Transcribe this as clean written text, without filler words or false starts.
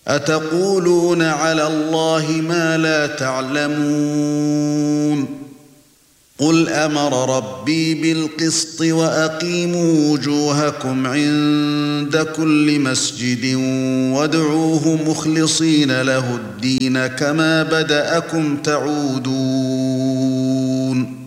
أتقولون على الله ما لا تعلمون قل أمر ربي بالقسط وأقيموا وجوهكم عند كل مسجد وادعوه مخلصين له الدين كما بدأكم تعودون